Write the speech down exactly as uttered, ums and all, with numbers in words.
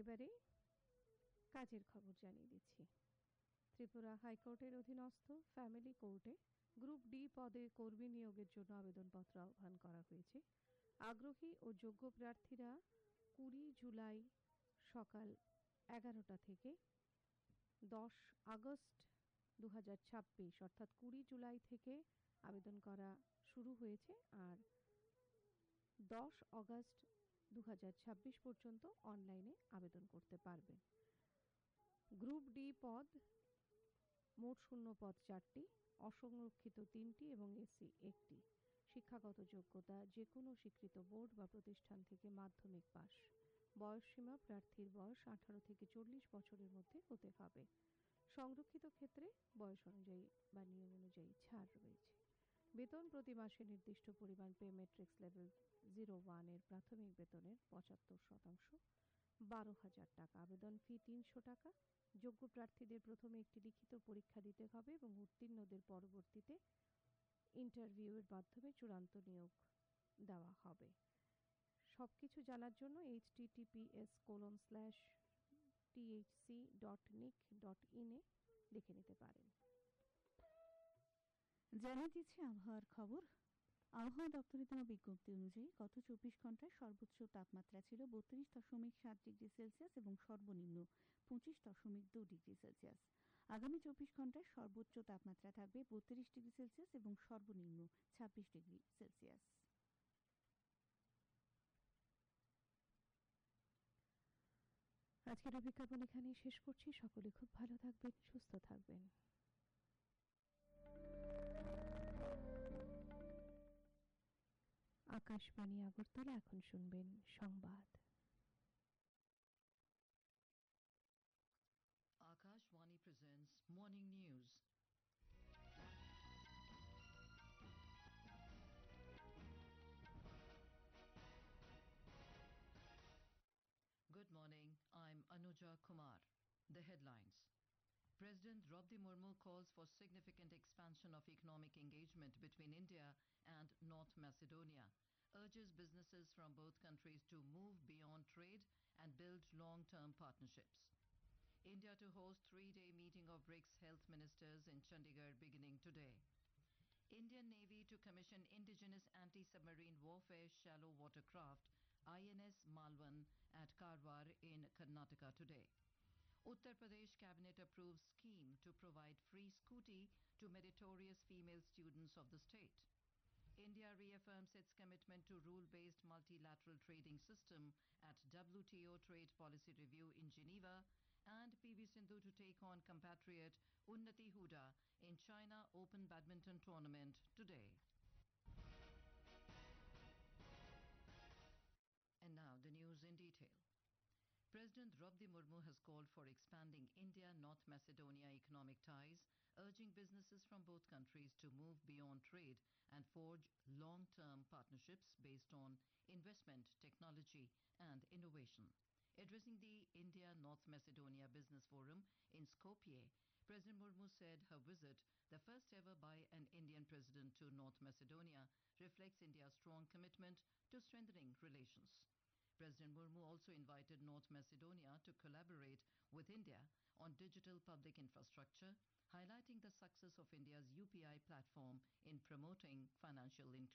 এবারে কাজের খবর জানিয়ে দিচ্ছি। ত্রিপুরা হাইকোর্টের অধীনস্থ ফ্যামিলি কোর্টে গ্রুপ ডি পদে কর্মী নিয়োগের জন্য আবেদনপত্র আহ্বান করা হয়েছে। আগ্রহী ও যোগ্য প্রার্থীরা কুড়ি জুলাই সকাল এগারোটা থেকে দশ আগস্ট দু হাজার ছাব্বিশ অর্থাৎ কুড়ি জুলাই থেকে আবেদন করা শুরু হয়েছে আর দশ আগস্ট দু হাজার ছাব্বিশ পর্যন্ত অনলাইনে আবেদন করতে পারবেন। গ্রুপ ডি পদ মোট শূন্য পদ চারটি, অসংরক্ষিত তিনটি এবং এসসি একটি। শিক্ষাগত যোগ্যতা যে কোনো স্বীকৃত বোর্ড বা প্রতিষ্ঠান থেকে মাধ্যমিক পাস। বয়সসীমা প্রার্থীর বয়স আঠারো থেকে চল্লিশ বছরের মধ্যে হতে হবে। সংরক্ষিত ক্ষেত্রে বয়স অনুযায়ী বা নিয়ম অনুযায়ী ছাড় রয়েছে। বেতন প্রতি মাসে নির্দিষ্ট পরিমাণ pay matrix level zero one এর প্রাথমিক বেতনের পঁচাত্তর শতাংশ বারো হাজার টাকা। আবেদন ফি তিনশো টাকা। যোগ্য প্রার্থীদের প্রথমে একটি লিখিত পরীক্ষা দিতে হবে এবং উত্তীর্ণদের পরবর্তীতে ইন্টারভিউয়ের মাধ্যমে চূড়ান্ত নিয়োগ দেওয়া হবে। সব কিছু জানার জন্য H T T P S colon slash T H C dot নিক ডট ইনে দেখে নিতে পারেন। জানিয়ে দিচ্ছে আবহাওয়ার খবর। আবহাওয়া দপ্তরের দেওয়া বিজ্ঞপ্তি অনুযায়ী গত চব্বিশ ঘন্টায় সর্বোচ্চ তাপমাত্রা ছিল বত্রিশ দশমিক সাত ডিগ্রি সেলসিয়াস এবং সর্বনিম্ন পঁচিশ দশমিক দু ডিগ্রি সেলসিয়াস। আগামী চব্বিশ ঘন্টায় সর্বোচ্চ তাপমাত্রা থাকবে বত্রিশ ডিগ্রি সেলসিয়াস এবং সর্বনিম্ন ছাব্বিশ ডিগ্রি সেলসিয়াস। আজকের বিজ্ঞাপন এখানেই শেষ করছি। সকলে খুব ভালো থাকবেন, সুস্থ থাকবেন। আকাশবাণী আগরতলা, এখন শুনবেন সংবাদ। Akashvani presents Morning News. Good morning, I'm Anuja Kumar. The headlines. President Draupadi Murmu calls for significant expansion of economic engagement between India and North Macedonia, urges businesses from both countries to move beyond trade and build long-term partnerships. India to host three-day meeting of BRICS health ministers in Chandigarh beginning today. Indian Navy to commission indigenous anti-submarine warfare shallow watercraft I N S Malwan at Karwar in Karnataka today. Uttar Pradesh Cabinet approves scheme to provide free scooty to meritorious female students of the state. India reaffirms its commitment to rule-based multilateral trading system at W T O trade policy review in Geneva, and P V Sindhu to take on compatriot Unnati Huda in China Open Badminton Tournament today. And now the news in detail. President Draupadi Murmu has called for expanding India-North Macedonia economic ties, urging businesses from both countries to move beyond trade and forge long-term partnerships based on investment, technology and innovation. Addressing the India-North Macedonia Business Forum in Skopje, President Murmu said her visit, the first ever by an Indian president to North Macedonia, reflects India's strong commitment to strengthening relations. President Murmu also invited North Macedonia to collaborate with India on digital public infrastructure, highlighting the success of India's U P I platform in promoting financial inclusion.